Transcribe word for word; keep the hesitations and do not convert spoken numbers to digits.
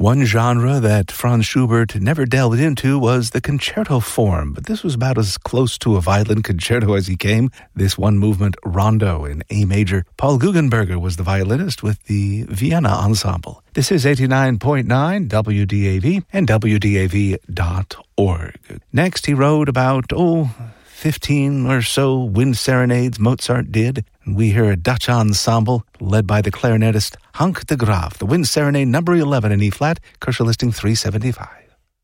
One genre that Franz Schubert never delved into was the concerto form, but this was about as close to a violin concerto as he came. This one-movement rondo in A major. Paul Guggenberger was the violinist with the Vienna Ensemble. This is eighty-nine point nine W D A V and W D A V dot org. Next, he wrote about, oh, fifteen or so wind serenades Mozart did. We hear a Dutch ensemble led by the clarinetist Hank de Graaf, the Wind Serenade number eleven in E-flat, Kocher listing three seventy-five.